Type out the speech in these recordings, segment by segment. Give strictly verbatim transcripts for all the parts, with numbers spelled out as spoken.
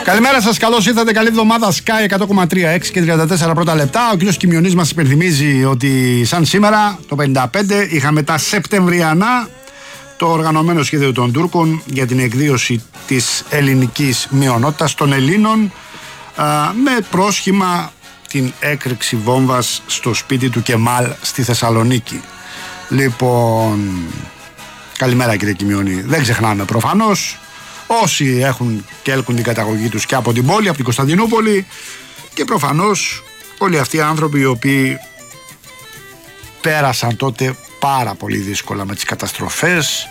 Καλημέρα σας, καλώς ήρθατε. Καλή εβδομάδα. Sky εκατό κόμμα τρία, έξι και τριάντα τέσσερα πρώτα λεπτά. Ο κ. Κιμιονής μας υπενθυμίζει ότι σαν σήμερα το πενήντα πέντε είχαμε τα Σεπτεμβριανά, το οργανωμένο σχέδιο των Τούρκων για την εκδίωση της ελληνικής μειονότητας των Ελλήνων, α, με πρόσχημα την έκρηξη βόμβας στο σπίτι του Κεμάλ στη Θεσσαλονίκη. Λοιπόν, καλημέρα κύριε Κιμιονή. Δεν ξεχνάμε προφανώς όσοι έχουν και έλκουν την καταγωγή τους και από την πόλη, από την Κωνσταντινούπολη, και προφανώς όλοι αυτοί οι άνθρωποι οι οποίοι πέρασαν τότε πάρα πολύ δύσκολα με τις καταστροφές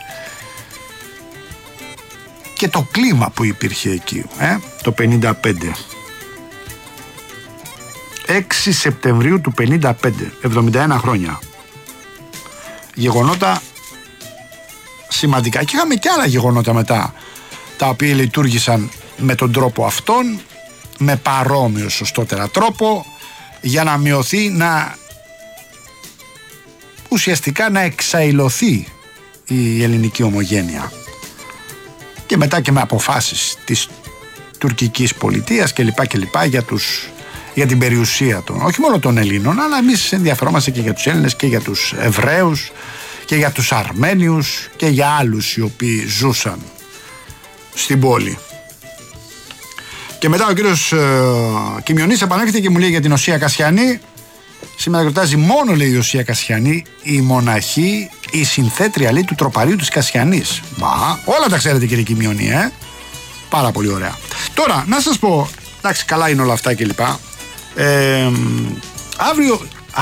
και το κλίμα που υπήρχε εκεί, ε, το πενήντα πέντε. έξι Σεπτεμβρίου του πενήντα πέντε, εβδομήντα ένα χρόνια. Γεγονότα σημαντικά, και είχαμε και άλλα γεγονότα μετά, τα οποία λειτουργήσαν με τον τρόπο αυτόν, με παρόμοιο σωστότερα τρόπο, για να μειωθεί, να ουσιαστικά να εξαϊλωθεί η ελληνική ομογένεια, και μετά και με αποφάσεις της τουρκικής πολιτείας κλπ κλπ για, τους, για την περιουσία των, όχι μόνο των Ελλήνων, αλλά εμείς ενδιαφερόμαστε και για τους Έλληνες και για τους Εβραίους και για τους Αρμένιους και για άλλους οι οποίοι ζούσαν στην πόλη. Και μετά ο κύριος ε, Κιμιονής επανέρχεται και μου λέει για την Οσία Κασιανή. Σήμερα γιορτάζει μόνο, λέει, η Οσία Κασιανή, η μοναχή, η συνθέτρια, λέει, του τροπαρίου της Κασιανής. Μα, όλα τα ξέρετε κύριε Κιμιονή, ε. Πάρα πολύ ωραία. Τώρα, να σας πω, εντάξει, καλά είναι όλα αυτά κλπ. Ε, αύριο